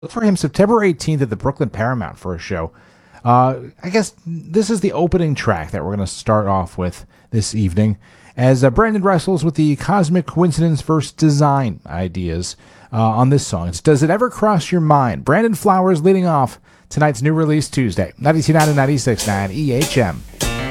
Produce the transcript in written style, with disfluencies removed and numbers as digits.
Look for him September 18th at the Brooklyn Paramount for a show. I guess this is the opening track that we're going to start off with this evening as Brandon wrestles with the Cosmic Coincidence verse design ideas on this song. It's Does It Ever Cross Your Mind? Brandon Flowers leading off tonight's new release Tuesday, 92.9 and 96.9 EHM.